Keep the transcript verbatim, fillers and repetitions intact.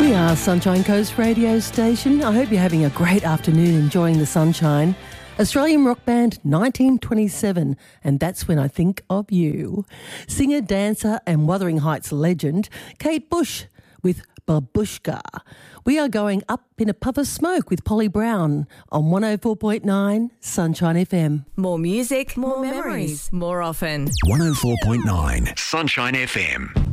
We are Sunshine Coast radio station. I hope you're having a great afternoon enjoying the sunshine. Australian rock band nineteen twenty-seven, and that's when I think of you. Singer, dancer and Wuthering Heights legend Kate Bush with Babushka. We are going up in a puff of smoke with Polly Brown on one oh four point nine Sunshine F M. More music, more, more memories, more often. one oh four point nine Sunshine F M.